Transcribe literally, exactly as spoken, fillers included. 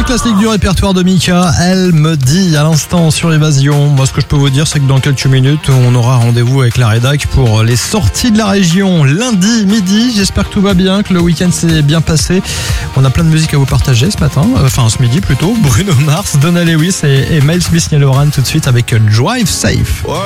classiques du répertoire de Mika. Elle me dit à l'instant sur Évasion. Moi, ce que je peux vous dire, c'est que dans quelques minutes, on aura rendez-vous avec la rédac pour les sorties de la région lundi midi. J'espère que tout va bien, que le week-end s'est bien passé. On a plein de musique à vous partager ce matin, enfin ce midi plutôt. Bruno Mars, Donna Lewis et, et Miles Smith-Yelloran tout de suite avec Drive Safe.